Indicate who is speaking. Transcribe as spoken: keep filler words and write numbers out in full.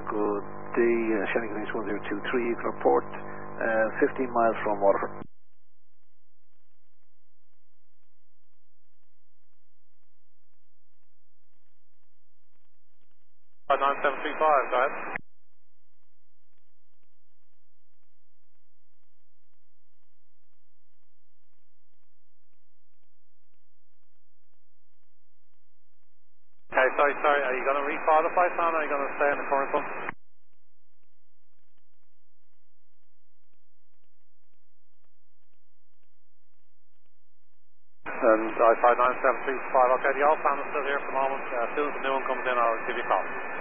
Speaker 1: Good day, uh, Shannon Greenish one zero two three, you can report uh, fifteen miles from Waterford.
Speaker 2: nine seven three five, go ahead. Okay, sorry, sorry, are you going to refile the flight plan or are you going to stay in the current one? And I five nine seven three five, okay, the old plan is still here for the moment. Uh, as soon as the new one comes in, I'll give you a call.